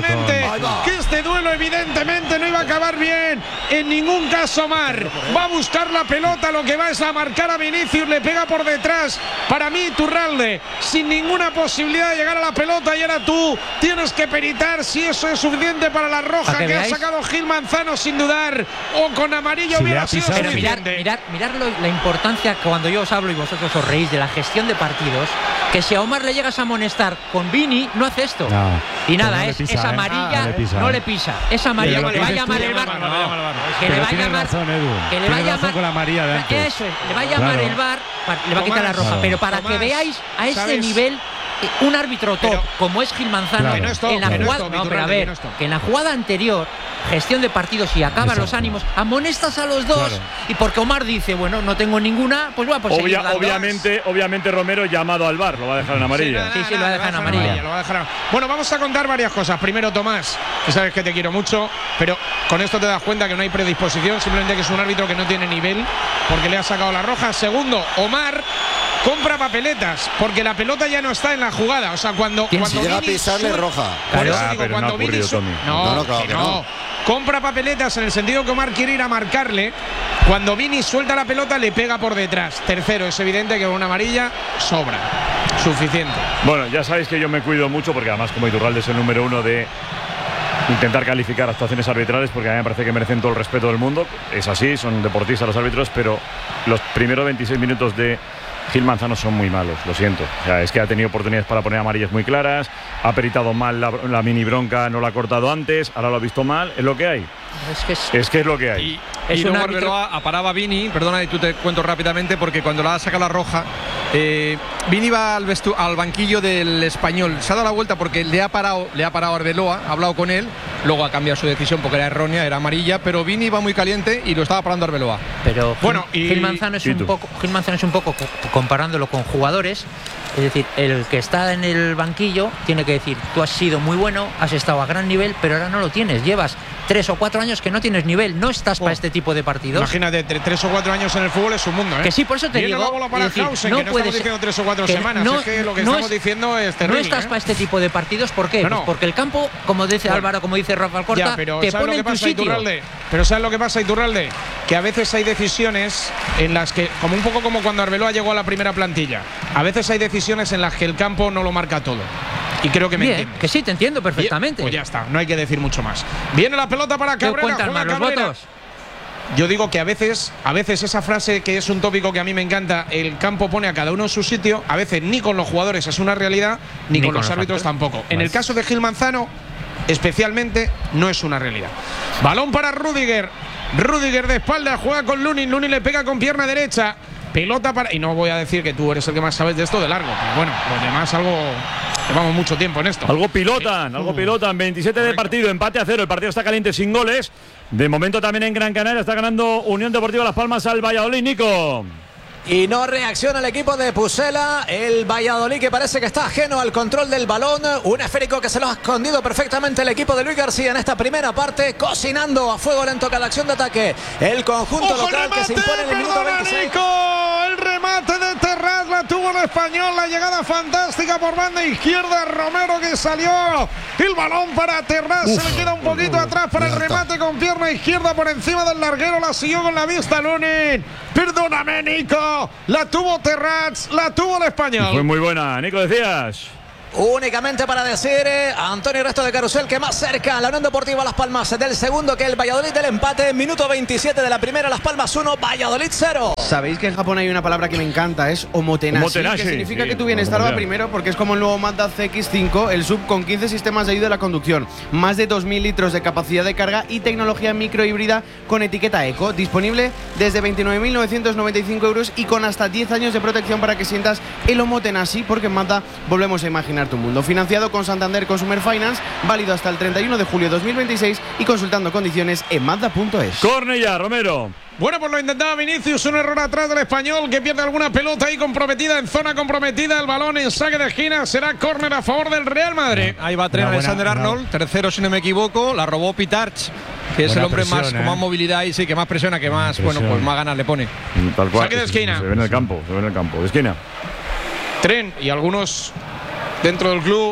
evidentemente no iba a acabar bien. En ningún caso Omar va a buscar la pelota, lo que va es a marcar a Vinicius, le pega por detrás. Para mí Iturralde, sin ninguna posibilidad de llegar a la pelota, y ahora tú tienes que peritar si eso es suficiente para la roja que ha sacado Gil Manzano sin dudar, o con amarillo hubiera sido suficiente. Mirad la importancia cuando yo os hablo y vosotros os reís de la gestión de partidos, que si a Omar le llegas a amonestar con Vini, no hace esto. Y nada, es amarilla, no le pisa. Es amarilla, que le va a llamar el VAR. Que le va a llamar. Que le va a llamar con la amarilla de antes. Eso es, le va a llamar el VAR, le va a quitar la roja. Pero para que veáis a ese nivel, un árbitro top como es Gil Manzano, en la jugada, pero a ver, que en la jugada anterior, gestión de partidos y acaban los ánimos, amonestas a los dos, y porque Omar dice, bueno, no tengo ninguna, pues bueno, pues obviamente Romero llamado al VAR, lo va a dejar en amarilla. Sí, lo va a dejar en amarilla. Bueno, vamos a contar varias cosas. Primero, Tomás, que sabes que te quiero mucho, pero con esto te das cuenta que no hay predisposición, simplemente que es un árbitro que no tiene nivel porque le ha sacado la roja. Segundo, Omar compra papeletas porque la pelota ya no está en la jugada. O sea, cuando si llega a pisarle roja. Por eso digo, pero cuando Vini no. Compra papeletas en el sentido que Omar quiere ir a marcarle. Cuando Vini suelta la pelota, le pega por detrás. Tercero, es evidente que con una amarilla sobra. Suficiente. Bueno, ya sabéis que yo me cuido mucho porque además como Iturralde es el número 1 de intentar calificar actuaciones arbitrales, porque a mí me parece que merecen todo el respeto del mundo. Es así, son deportistas los árbitros, pero los primeros 26 minutos de Gil Manzano son muy malos, lo siento. O sea, es que ha tenido oportunidades para poner amarillas muy claras, ha peritado mal la mini bronca, no la ha cortado antes, ahora lo ha visto mal, es lo que hay. Es que es lo que hay. Y luego Arbeloa aparaba a Vini, perdona, y tú te cuento rápidamente, porque cuando la ha sacado la roja, Vini va al banquillo del Español, se ha dado la vuelta porque le ha parado a Arbeloa, ha hablado con él, luego ha cambiado su decisión porque era errónea, era amarilla, pero Vini va muy caliente y lo estaba parando Arbeloa. Pero bueno, Gil Manzano es un poco comparándolo con jugadores, es decir, el que está en el banquillo tiene que decir, tú has sido muy bueno, has estado a gran nivel, pero ahora no lo tienes, llevas 3 o 4 años que no tienes nivel, no estás para este tipo de partidos. Imagínate, 3 o 4 años en el fútbol es un mundo, ¿eh? Que sí, por eso te digo. La bola para Hausen, que no estamos diciendo 3 o 4 semanas, es que lo que estamos diciendo es terrible. No estás para este tipo de partidos, ¿por qué? Pues porque el campo, como dice Álvaro, como dice Rafa Alcorta, te pone en tu sitio. Pero ¿sabes lo que pasa, Iturralde? Que a veces hay decisiones en las que, como un poco como cuando Arbeloa llegó a la primera plantilla, a veces hay decisiones en las que el campo no lo marca todo. Y creo que me entiendes. Que sí, te entiendo perfectamente. Pues ya está, no hay que decir mucho más. Viene la pelota para Cabrera. ¿Cuentan más los votos? Yo digo que a veces esa frase que es un tópico que a mí me encanta, el campo pone a cada uno en su sitio, a veces ni con los jugadores es una realidad, ni con los árbitros tampoco. En el caso de Gil Manzano, especialmente, no es una realidad. Balón para Rüdiger. Rüdiger de espalda, juega con Lunin. Lunin le pega con pierna derecha. Pelota para… Y no voy a decir que tú eres el que más sabes de esto de largo. Pero bueno, los demás algo Llevamos mucho tiempo en esto. Algo pilotan. 27 de partido, empate a 0. El partido está caliente sin goles. De momento también en Gran Canaria está ganando Unión Deportiva Las Palmas al Valladolid, Nico. Y no reacciona el equipo de Pucela. El Valladolid, que parece que está ajeno al control del balón. Un esférico que se lo ha escondido perfectamente el equipo de Luis García en esta primera parte, cocinando a fuego lento cada acción de ataque. El conjunto local que se impone en el minuto 26. Nico, el remate de Terraz la tuvo el español. La llegada fantástica por banda izquierda. Romero que salió. El balón para Terraz. Se le queda un poquito atrás para el remate con pierna izquierda por encima del larguero. La siguió con la vista Lunin. Perdóname, Nico. La tuvo Terraz, la tuvo el español. Fue muy buena, Nico, decías. Únicamente para decir Antonio Resto de Carusel que más cerca la Unión Deportiva Las Palmas del segundo que el Valladolid del empate. Minuto 27 de la primera, Las Palmas 1, Valladolid 0. Sabéis que en Japón hay una palabra que me encanta, es omotenashi, que significa que tu bienestar va primero, porque es como el nuevo Mazda CX-5, el SUV con 15 sistemas de ayuda a la conducción, más de 2.000 litros de capacidad de carga y tecnología microhíbrida con etiqueta eco, disponible desde 29.995 euros y con hasta 10 años de protección para que sientas el omotenashi, porque en Mazda volvemos a imaginar tu mundo. Financiado con Santander Consumer Finance, válido hasta el 31 de julio de 2026 y consultando condiciones en Mazda.es. Cornellá, Romero. Bueno, pues lo intentaba Vinicius, un error atrás del español que pierde alguna pelota ahí comprometida, en zona comprometida, el balón en saque de esquina, será córner a favor del Real Madrid. Ahí va Trent Alexander-Arnold, tercero si no me equivoco, la robó Pitarch, que es el hombre más con más movilidad y sí, que más presiona, que más, bueno, pues más ganas le pone. Tal cual. Saque de esquina. Se ve en el campo, de esquina. Trent y algunos dentro del club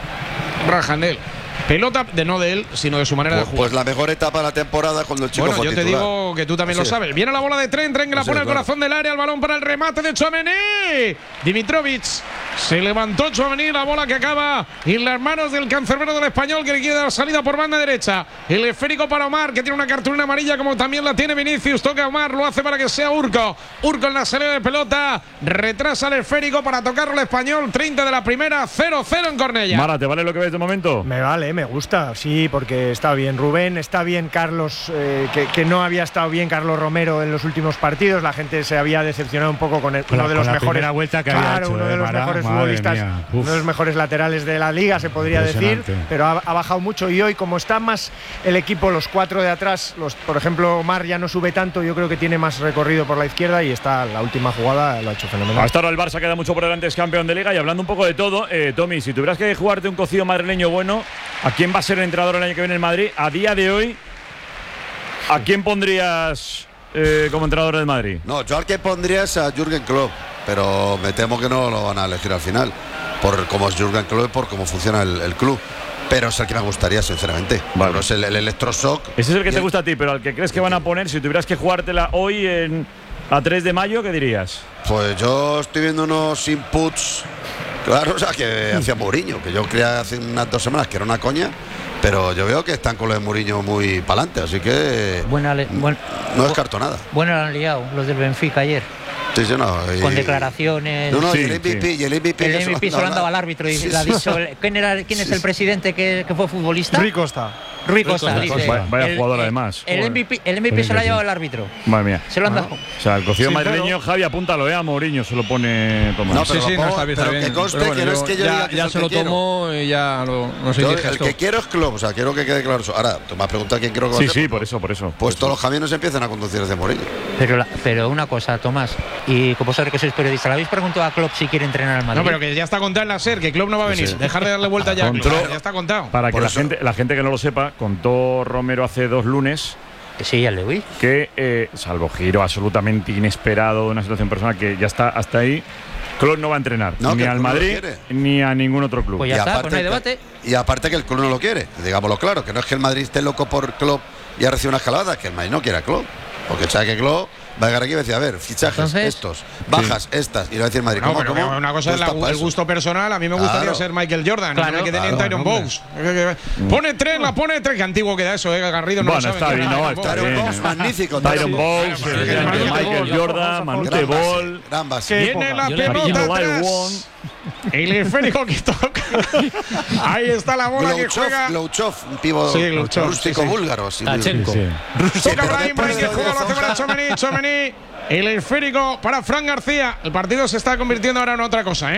rajan de él. Pelota no de él, sino de su manera de jugar. Pues la mejor etapa de la temporada cuando el chico fue titular. Yo te digo que tú también lo sabes. Viene la bola de Trent que la pone al corazón del área, el balón para el remate de Tchouaméni. Dimitrovic. Se levantó Tchouaméni, la bola que acaba en las manos del cancerbero del español que le quiere dar salida por banda derecha. El esférico para Omar, que tiene una cartulina amarilla como también la tiene Vinicius. Toca a Omar, lo hace para que sea Urco. Urco en la salida de pelota. Retrasa el esférico para tocarlo el español. 30 de la primera, 0-0 en Cornellá. Mara, ¿te vale lo que ves de momento? Me vale, me gusta. Sí, porque está bien Rubén, está bien Carlos, que no había estado bien Carlos Romero en los últimos partidos. La gente se había decepcionado un poco con uno de los mejores. Vuelta que había hecho, uno de los mejores futbolistas, uno de los mejores laterales de la liga, se podría decir, pero ha bajado mucho. Y hoy, como está más el equipo, los cuatro de atrás, por ejemplo, Omar ya no sube tanto, yo creo que tiene más recorrido por la izquierda y está la última jugada, lo ha hecho fenomenal. Hasta ahora el Barça queda mucho por delante, es campeón de liga. Y hablando un poco de todo, Tommy, si tuvieras que jugarte un cocido madrileño bueno, ¿a quién va a ser el entrenador el año que viene en Madrid? A día de hoy, ¿a quién pondrías como entrenador del Madrid? No, yo al que pondría es a Jürgen Klopp, pero me temo que no lo van a elegir al final, por cómo es Jürgen Klopp y por cómo funciona el club. Pero es el que me gustaría, sinceramente. Bueno, es el electroshock. Ese es el que te gusta a ti, pero al que crees que van a poner, si tuvieras que jugártela hoy a 3 de mayo, ¿qué dirías? Pues yo estoy viendo unos inputs claro, o sea, que hacía Mourinho, que yo creía hace unas 2 semanas que era una coña, pero yo veo que están con lo de Mourinho muy para adelante, así que no descarto nada. Bueno, lo han liado los del Benfica ayer. Sí, sí, no, con declaraciones. No, sí, y el MVP se lo han dado al árbitro y le ha dicho. ¿Quién es el presidente que fue futbolista? Rui Costa. Rui Costa, dice. Vaya jugador, además. El MVP se lo ha llevado el árbitro. Madre mía. Se lo han dado. O sea, el cocido madrileño, Javi, apúntalo, a Mourinho se lo pone Tomás. No, pero no está bien. Pero que conste que no es que yo diga que ya se lo tomó y ya no sé. El que quiero es Klopp, o sea, quiero que quede claro eso. Ahora, tú me has preguntado quién quiero que Sí, por eso. Pues todos los camiones empiezan a conducir desde Mourinho. Pero una cosa, Tomás, y como sabes que sois periodista, ¿le habéis preguntado a Klopp si quiere entrenar al Madrid? No, pero que ya está contado en la SER, que Klopp no va a venir. Sí. Dejar de darle vuelta ya. Ya está contado. Para que la gente que no lo sepa, contó Romero hace 2 lunes. Sí, ya le oí. Que, salvo giro absolutamente inesperado de una situación personal que ya está hasta ahí, Klopp no va a entrenar ni al Madrid ni a ningún otro club. Pues ya está, pues no hay debate. Y aparte que el club no lo quiere, digámoslo claro, que no es que el Madrid esté loco por Klopp y ha recibido una escalada, que el Madrid no quiere a Klopp. Porque sabe que Klopp va a llegar aquí y va a decir, a ver, fichajes estos, bajas estas, y le va a decir Madrid. No, pero una cosa es el gusto personal. A mí me gustaría ser Michael Jordan, no me quedé ni en Tyron Bowes. Pone 3, la pone 3, que antiguo queda eso, Garrido no lo sabe. Está bien, Tyron Bowes, magnífico. Tyron Bowes, Michael Jordan, Manute Ball. Tiene la pelota atrás. El esférico que toca. Ahí está la bola que juega Glouchov, un pivo rústico búlgaro. Tachenko. Toca Brahim que juega, lo hace para Tchouaméni. El esférico para Fran García. El partido se está convirtiendo ahora en otra cosa,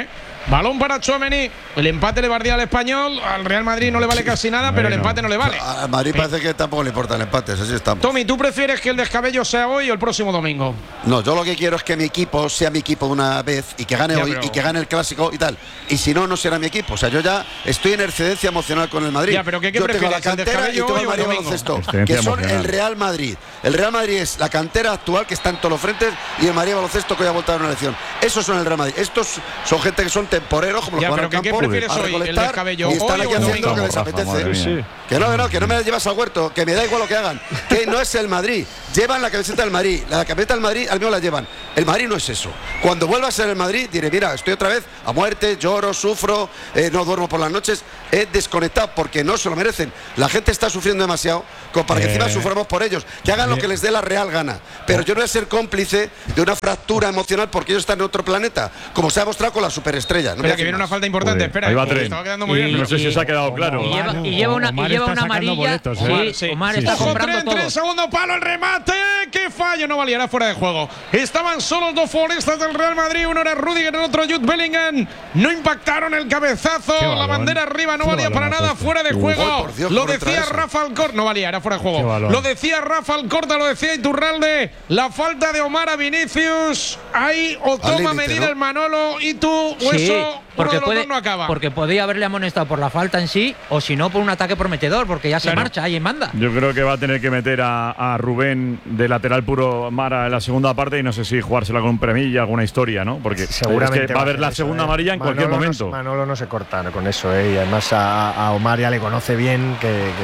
Balón para Tchouaméni. El empate le valdría al Español. Al Real Madrid no le vale casi nada, pero el empate no le vale. Al Madrid parece que tampoco le importa el empate, así estamos. Tommy, ¿tú prefieres que el descabello sea hoy o el próximo domingo? No, yo lo que quiero es que mi equipo sea mi equipo de una vez y que gane hoy y que gane el clásico y tal. Y si no, no será mi equipo. O sea, yo ya estoy en excedencia emocional con el Madrid. Ya, pero ¿qué yo tengo la prefieres, cantera y tengo el Madrid baloncesto, que son el Real Madrid. El Real Madrid es la cantera actual que está en todos los frentes y el Madrid baloncesto que hoy ha vuelto a una elección. Esos son el Real Madrid. Estos son gente que son temporeros, como los que van al campo. ¿Qué prefieres hoy, el descabello? Y están aquí haciendo lo que les apetece. Que no me llevas al huerto, que me da igual lo que hagan. Que no es el Madrid. Llevan la camiseta del Madrid. La camiseta del Madrid al mío la llevan. El Madrid no es eso. Cuando vuelva a ser el Madrid, diré, mira, estoy otra vez a muerte, lloro, sufro, no duermo por las noches. He desconectado porque no se lo merecen. La gente está sufriendo demasiado como para que encima suframos por ellos. Que hagan lo que les dé la real gana. Pero yo no voy a ser cómplice de una fractura emocional porque ellos están en otro planeta, como se ha mostrado con la superestrella. No espera, que viene una falta importante. Espera, ahí va Tren. Estaba quedando muy bien. No sé si os ha quedado claro. Y lleva una amarilla. Boletos, sí, Omar está comprando todo. 3 segundos, palo, el remate. ¡Qué fallo! No valía, era fuera de juego. Estaban solos dos futbolistas del Real Madrid. Uno era Rudiger, el otro Jude Bellingham. No impactaron el cabezazo. La bandera arriba no valía para nada. Fuera de juego. Lo decía Rafa Alcorta. No valía, era fuera de juego. Lo decía Rafa Alcorta, lo decía Iturralde. La falta de Omar a Vinicius. Ahí o toma medida el Manolo y tú o eso. Porque, uno de los dos no acaba. Porque podía haberle amonestado por la falta en sí, o si no por un ataque prometedor, porque ya se marcha ahí en banda. Yo creo que va a tener que meter a Rubén de lateral puro Mara en la segunda parte y no sé si jugársela con un premilla, alguna historia, ¿no? Porque seguramente va a haber la segunda amarilla en cualquier momento. Manolo no se corta con eso, y además a Omar ya le conoce bien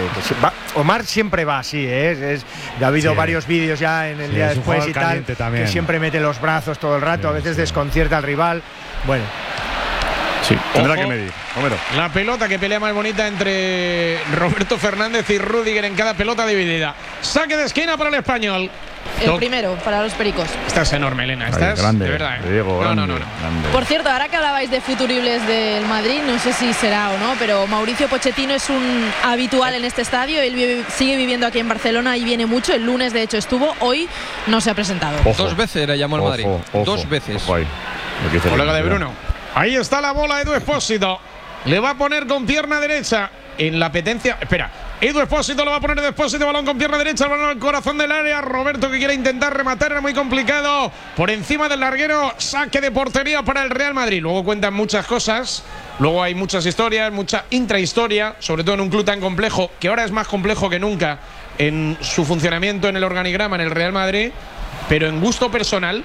Omar siempre va así, ha habido varios vídeos ya en el día después y tal, que siempre mete los brazos todo el rato, a veces desconcierta al rival. Bueno. Sí, tendrá que medir. Homero. La pelota que pelea más bonita entre Roberto Fernández y Rudiger en cada pelota dividida. Saque de esquina para el Español. El primero para los pericos. Estás enorme, Elena. Estás grande, de verdad. Diego, no. Por cierto, ahora que hablabais de futuribles del Madrid, no sé si será o no, pero Mauricio Pochettino es un habitual en este estadio. Él sigue viviendo aquí en Barcelona y viene mucho. El lunes, de hecho, estuvo. Hoy no se ha presentado. Ojo. 2 veces le llamó el Madrid. 2 veces. Colega de Bruno. Ahí está la bola, Edu Expósito. Le va a poner con pierna derecha en la apetencia. Espera, Edu Expósito lo va a poner de Expósito. Balón con pierna derecha, el balón al corazón del área. Roberto que quiere intentar rematar, era muy complicado. Por encima del larguero, saque de portería para el Real Madrid. Luego cuentan muchas cosas. Luego hay muchas historias, mucha intrahistoria, sobre todo en un club tan complejo, que ahora es más complejo que nunca en su funcionamiento en el organigrama en el Real Madrid. Pero en gusto personal,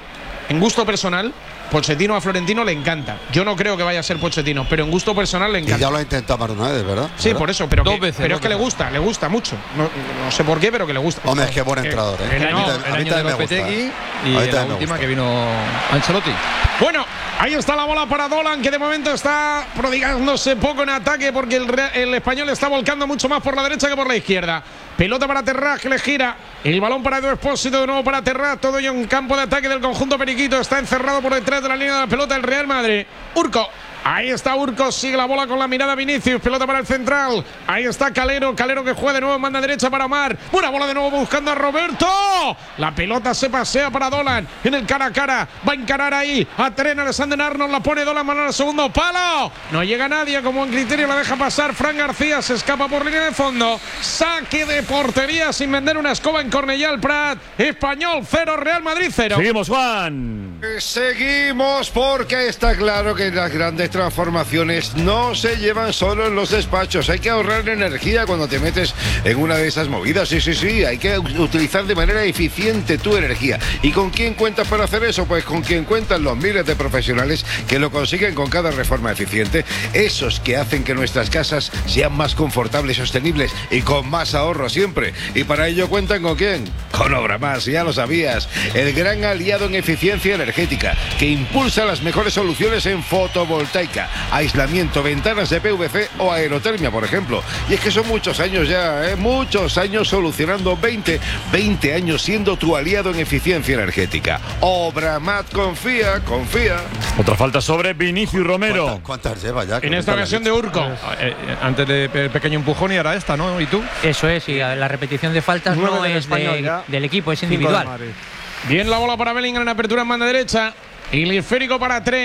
Pochettino a Florentino le encanta. Yo no creo que vaya a ser Pochettino, pero en gusto personal le encanta. Y ya lo ha intentado más de una vez, ¿verdad? Sí, por eso, pero es que le gusta mucho. No sé por qué, pero que le gusta. Hombre, es que buen entrenador. El año de Lopetegui y la última que vino Ancelotti. Bueno, ahí está la bola para Dolan, que de momento está prodigándose poco en ataque porque el español está volcando mucho más por la derecha que por la izquierda. Pelota para Terraz, que le gira. El balón para Edu Expósito, de nuevo para Terraz. Todo ya un campo de ataque del conjunto periquito. Está encerrado por detrás de la línea de la pelota el Real Madrid. Urco. Ahí está Urco, sigue la bola con la mirada Vinicius, pelota para el central. Ahí está Calero que juega de nuevo en banda derecha para Omar. Buena bola de nuevo buscando a Roberto. La pelota se pasea para Dolan en el cara a cara. Va a encarar ahí a Trent Alexander-Arnold, la pone Dolan, mano al segundo palo. No llega nadie, como en criterio la deja pasar. Fran García se escapa por línea de fondo. Saque de portería sin vender una escoba en Cornellà al Prat. Español 0, Real Madrid 0. Seguimos, Juan. Seguimos porque está claro que las grandes transformaciones no se llevan solo en los despachos. Hay que ahorrar energía cuando te metes en una de esas movidas. Sí. Hay que utilizar de manera eficiente tu energía. ¿Y con quién cuentas para hacer eso? Pues con quien cuentan los miles de profesionales que lo consiguen con cada reforma eficiente. Esos que hacen que nuestras casas sean más confortables, sostenibles y con más ahorro siempre. Y para ello cuentan ¿con quién? Con Obramás, ya lo sabías. El gran aliado en eficiencia energética que impulsa las mejores soluciones en fotovoltaica, aislamiento, ventanas de PVC o aerotermia, por ejemplo. Y es que son muchos años ya, muchos años solucionando, 20 años siendo tu aliado en eficiencia energética. Obramat, confía. Otra falta sobre Vinicius Romero. ¿Cuántas lleva ya? En esta ocasión de Urco. Antes del pequeño empujón y ahora esta, ¿no? ¿Y tú? Eso es, y la repetición de faltas no es del equipo, es individual. Bien la bola para Bellingham en apertura en banda derecha. Y el esférico para Trent.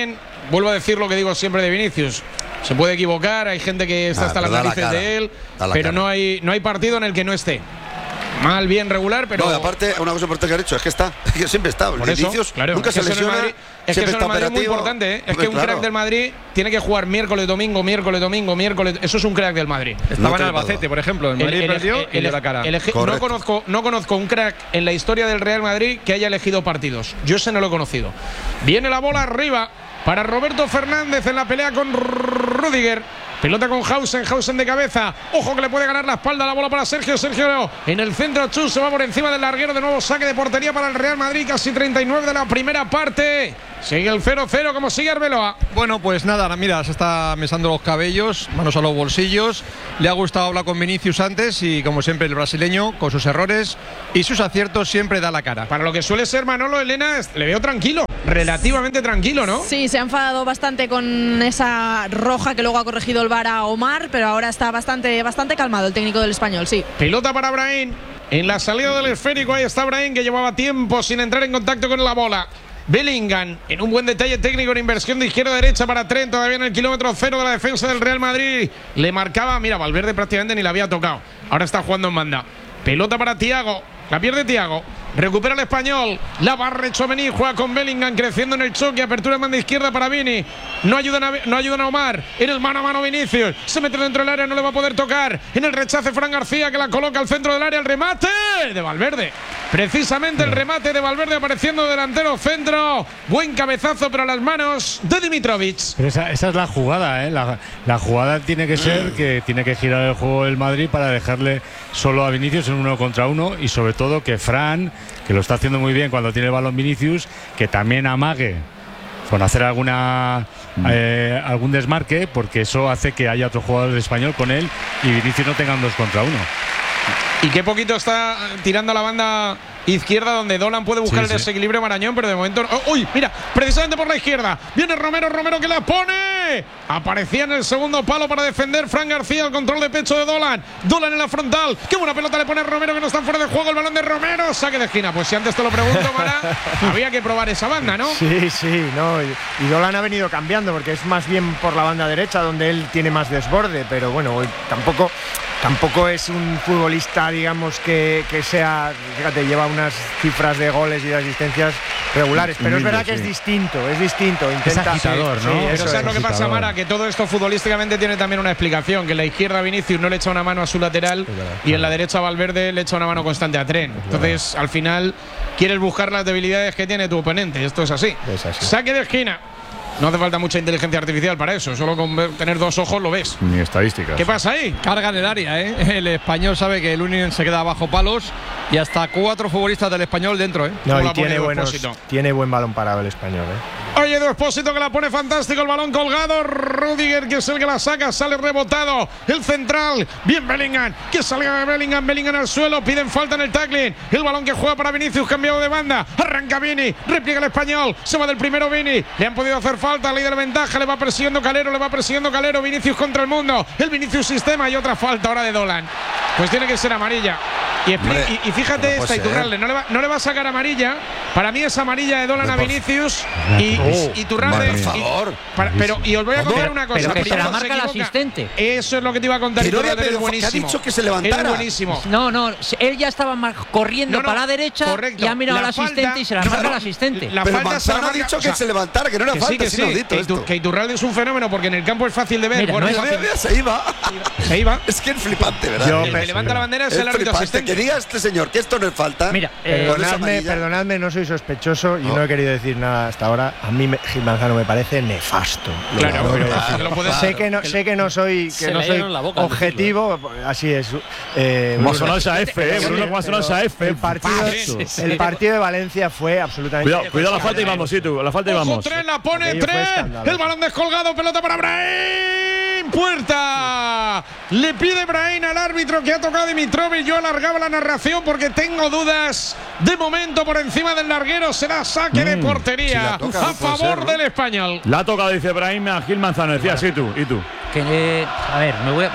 vuelvo a decir lo que digo siempre de Vinicius. Se puede equivocar, hay gente que está hasta las narices de él, pero no hay partido en el que no esté. Mal, bien, regular, pero. No, aparte, una cosa importante que ha hecho es que está. Que siempre está. Por eso, claro, nunca se lesiona. Es que eso en el Madrid es muy importante, ¿eh? Es que un crack del Madrid tiene que jugar miércoles, domingo. Eso es un crack del Madrid. Estaba en Albacete, por ejemplo. El Madrid perdió y dio la cara. No conozco un crack en la historia del Real Madrid que haya elegido partidos. Yo ese no lo he conocido. Viene la bola arriba para Roberto Fernández en la pelea con Rüdiger. Pelota con Hausen de cabeza. Ojo que le puede ganar la espalda. La bola para Sergio en el centro. Chus se va por encima del larguero. De nuevo saque de portería para el Real Madrid. Casi 39 de la primera parte. Sigue el 0-0 como sigue Arbeloa. Bueno, pues nada, mira, se está mesando los cabellos, manos a los bolsillos. Le ha gustado hablar con Vinicius antes y como siempre el brasileño, con sus errores y sus aciertos, siempre da la cara. Para lo que suele ser Manolo, Elena, le veo tranquilo. Relativamente tranquilo, ¿no? Sí, se ha enfadado bastante con esa roja que luego ha corregido el VAR a Omar, pero ahora está bastante calmado el técnico del Español, sí. Pelota para Brahim. En la salida del esférico, ahí está Brahim, que llevaba tiempo sin entrar en contacto con la bola. Bellingham, en un buen detalle técnico en inversión de izquierda a derecha para Trent, todavía en el kilómetro 0 de la defensa del Real Madrid. Le marcaba, mira, Valverde prácticamente ni la había tocado. Ahora está jugando en banda. Pelota para Thiago, la pierde Thiago. Recupera el Español, la barre Tchouaméni, juega con Bellingham creciendo en el choque, apertura en banda izquierda para Vini, no ayudan a Omar, en el mano a mano Vinicius, se mete dentro del área, no le va a poder tocar, en el rechace Fran García que la coloca al centro del área, el remate de Valverde, precisamente el remate de Valverde apareciendo delantero centro, buen cabezazo pero a las manos de Dimitrovic. Pero esa es la jugada, ¿eh? La jugada tiene que ser que tiene que girar el juego del Madrid para dejarle solo a Vinicius en 1 contra 1 y sobre todo que Fran, que lo está haciendo muy bien cuando tiene el balón Vinicius, que también amague con hacer algún desmarque, porque eso hace que haya otro jugador de Español con él y Vinicius no tengan 2 contra 1. Y qué poquito está tirando a la banda izquierda donde Dolan puede buscar el desequilibrio Marañón, pero de momento… ¡Uy! Mira, precisamente por la izquierda viene Romero que la pone. Aparecía en el segundo palo para defender Fran García, el control de pecho de Dolan en la frontal. ¡Qué buena pelota le pone Romero, que no está fuera de juego! El balón de Romero, saque de esquina. Pues si antes te lo pregunto, Mara, había que probar esa banda, ¿no? Sí, no. Y Dolan ha venido cambiando porque es más bien por la banda derecha donde él tiene más desborde, pero bueno, hoy tampoco es un futbolista, digamos, que sea… Fíjate, lleva unas cifras de goles y de asistencias regulares, pero es verdad que es distinto. Intenta… Es agitador, ¿no? Pero ¿sabes lo que pasa, Mara? Que todo esto futbolísticamente tiene también una explicación, que en la izquierda Vinicius no le echa una mano a su lateral y en la derecha Valverde le echa una mano constante a Trent. Entonces, al final, quieres buscar las debilidades que tiene tu oponente. Esto es así. Saque de esquina. No hace falta mucha inteligencia artificial para eso, solo con tener 2 ojos lo ves. Ni estadísticas. ¿Qué pasa ahí? Carga en el área, ¿eh? El Español sabe que el Union se queda bajo palos y hasta 4 futbolistas del Español dentro, ¿eh? No, y tiene buen balón parado el Español, ¿eh? Oye, Edu Expósito que la pone fantástico, el balón colgado, Rüdiger que es el que la saca, sale rebotado, el central, bien Bellingham, que salga de Bellingham al suelo, piden falta en el tackling, el balón que juega para Vinicius, cambiado de banda, arranca Vini, repliega el Español, se va del primero Vini, le han podido hacer falta, líder ventaja, le va persiguiendo Calero, Vinicius contra el mundo, el Vinicius sistema y otra falta ahora de Dolan, pues tiene que ser amarilla. Y fíjate esta, Iturralde, no le va a sacar amarilla. Para mí es amarilla de Dolan a Vinicius y Iturralde. Pero os voy a contar una cosa. Pero que se la marca el asistente. Eso es lo que te iba a contar. Iturralde, es buenísimo. Ha dicho que se levantara. Es buenísimo. No, él ya estaba corriendo para la derecha y ha mirado al asistente y se la marca al asistente. Pero Manzano ha dicho que se levantara, que no era falta. Que Iturralde es un fenómeno porque en el campo es fácil de ver. Se iba. Es que es flipante, ¿verdad? El que levanta la bandera es el árbitro asistente. Que diga este señor que esto no es falta. Mira, perdonadme, no soy sospechoso y no he querido decir nada hasta ahora. A mí Gil Manzano me parece nefasto. Claro, sé que no soy objetivo, así es. Como sonó esa F, Bruno, como sonó esa F. El partido de Valencia fue absolutamente… Cuidado la falta y vamos, sí, tú, la falta y vamos. Tren la pone Tren, el balón descolgado, pelota para Brahim, puerta. Le pide Brahim al árbitro que ha tocado Dimitrovic. Yo alargaba la narración porque tengo dudas. De momento por encima del larguero será saque de portería a favor del Español. La ha tocado, dice Brahim, a Gil Manzano. Decía así tú, ¿y tú? A ver, me voy a…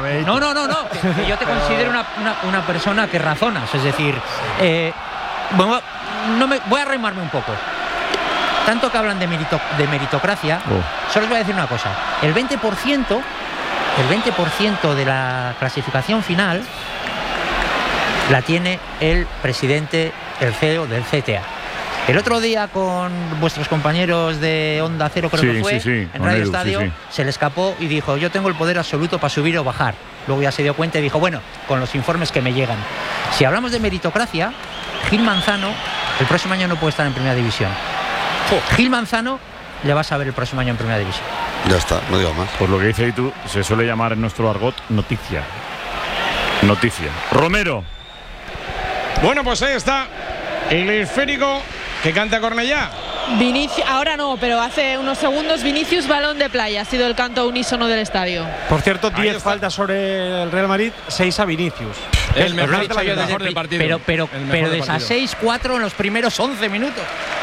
No, que yo te considero una persona que razonas. Es decir, voy a arrimarme un poco. tanto que hablan de meritocracia, solo os voy a decir una cosa. El 20% de la clasificación final la tiene el presidente, el CEO del CTA. El otro día con vuestros compañeros de Onda Cero, creo que fue, en Radio Estadio, se le escapó y dijo: yo tengo el poder absoluto para subir o bajar. Luego ya se dio cuenta y dijo: bueno, con los informes que me llegan. Si hablamos de meritocracia, Gil Manzano el próximo año no puede estar en Primera División. Gil Manzano le vas a ver el próximo año en Primera División. Ya está, no digo más. Por lo que dice tú, se suele llamar en nuestro argot noticia. Noticia. Romero. Bueno, pues ahí está el esférico que canta Cornellá. Ahora no, pero hace unos segundos Vinicius, balón de playa. Ha sido el canto unísono del estadio. Por cierto, 10 faltas sobre el Real Madrid, 6 a Vinicius. El mejor del partido. Pero de esas 6, 4 en los primeros 11 minutos.